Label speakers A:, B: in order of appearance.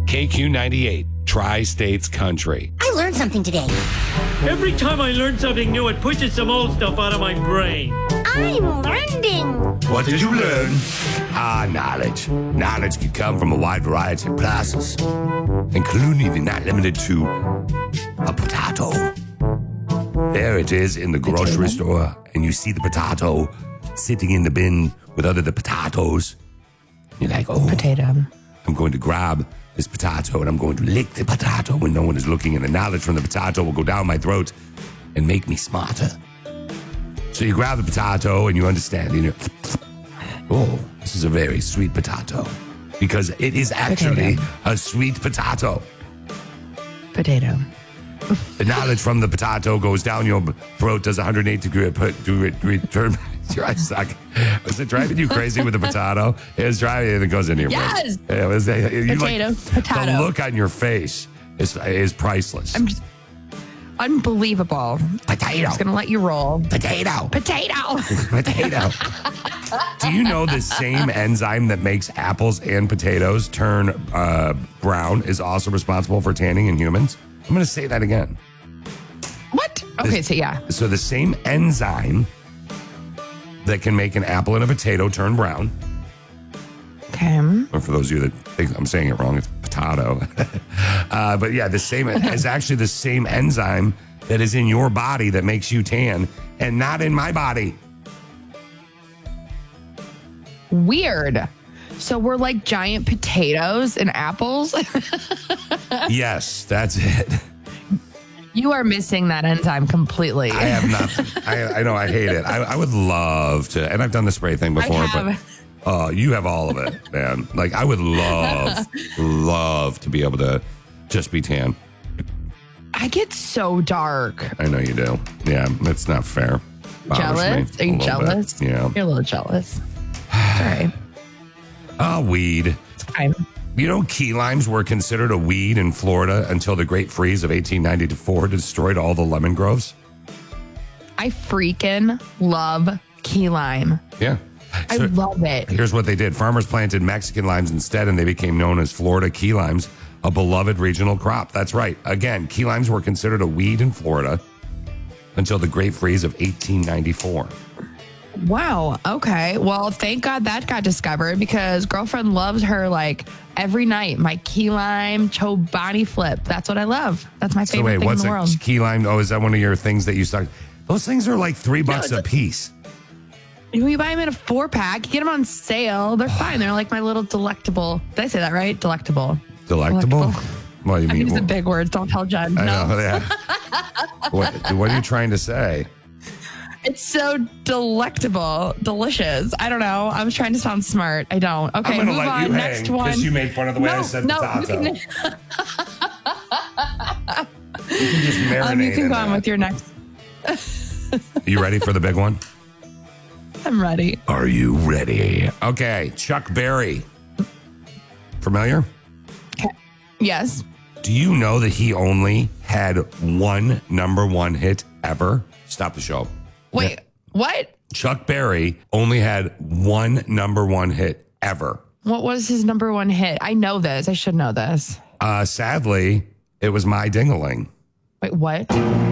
A: KQ98, Tri-States Country.
B: I learned something today.
C: Every time I learn something new, it pushes some old stuff out of my brain.
B: I'm learning.
A: What did you learn? Knowledge. Knowledge can come from a wide variety of places, including and not limited to a potato. There it is in the grocery store, and you see the potato sitting in the bin with other the potatoes. You're like, oh,
D: Potato.
A: I'm going to grab this potato and I'm going to lick the potato when no one is looking, and the knowledge from the potato will go down my throat and make me smarter. So you grab the potato and you understand, oh, this is a very sweet potato, because it is actually a sweet potato.
D: Potato.
A: The knowledge from the potato goes down your throat, does 180-degree turn. I suck. Was it driving you crazy with the potato? It was driving, it goes into your
D: Yes.
A: brain. It was,
D: Potato. Potato.
A: The look on your face is priceless.
D: I'm just unbelievable.
A: Potato.
D: I'm just going to let you roll.
A: Potato.
D: Potato.
A: Potato. Do you know the same enzyme that makes apples and potatoes turn brown is also responsible for tanning in humans? I'm going to say that again.
D: What? Okay, so yeah.
A: So the same enzyme that can make an apple and a potato turn brown.
D: Okay.
A: Or for those of you that think I'm saying it wrong, it's potato. But yeah, the same is actually the same enzyme that is in your body that makes you tan, and not in my body.
D: Weird. So we're like giant potatoes and apples.
A: Yes, that's it.
D: You are missing that enzyme completely.
A: I have not. I know. I hate it. I would love to, and I've done the spray thing before, but you have all of it, man. Like I would love to be able to just be tan.
D: I get so dark.
A: I know you do. Yeah, it's not fair.
D: Jealous? Are you jealous?
A: Bit. Yeah.
D: You're a little jealous. It's all right.
A: Weed.
D: It's fine.
A: You know, key limes were considered a weed in Florida until the Great Freeze of 1894 destroyed all the lemon groves.
D: I freaking love key lime.
A: Yeah.
D: I love it.
A: Here's what they did. Farmers planted Mexican limes instead, and they became known as Florida key limes, a beloved regional crop. That's right. Again, key limes were considered a weed in Florida until the Great Freeze of 1894.
D: Wow. Okay. Well, thank God that got discovered, because girlfriend loves her like every night. My key lime Chobani flip. That's what I love. That's my favorite thing in the world.
A: What's a key lime? Oh, is that one of your things that you start? Those things are like $3 a piece.
D: You buy them in a 4-pack, you get them on sale. They're fine. They're like my little delectable. Did I say that right? Delectable.
A: Delectable? What do you mean?
D: I'm using big words. Don't tell Jen.
A: I
D: No.
A: know, yeah. What are you trying to say?
D: It's so delectable, delicious. I don't know. I was trying to sound smart. I don't. Okay,
A: I'm
D: move
A: gonna let
D: on.
A: you
D: Next
A: hang
D: one.
A: because you made fun of the way I said potato. You can just marinate.
D: You can
A: in
D: go on
A: that.
D: with your next.
A: You ready for the big one?
D: I'm ready.
A: Are you ready? Okay, Chuck Berry. Familiar?
D: Okay. Yes.
A: Do you know that he only had one number one hit ever? Stop the show.
D: Wait, what?
A: Chuck Berry only had one number one hit ever.
D: What was his number one hit? I know this. I should know this.
A: Sadly, it was My Ding-a-Ling.
D: Wait, what?